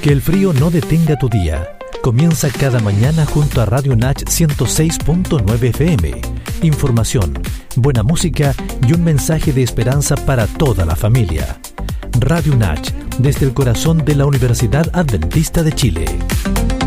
Que el frío no detenga tu día. Comienza cada mañana junto a Radio Natch 106.9 FM. Información, buena música y un mensaje de esperanza para toda la familia. Radio Natch, desde el corazón de la Universidad Adventista de Chile.